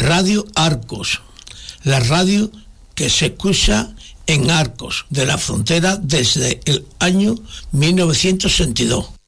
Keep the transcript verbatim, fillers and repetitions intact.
Radio Arcos, la radio que se escucha en Arcos de la Frontera desde el año mil novecientos sesenta y dos.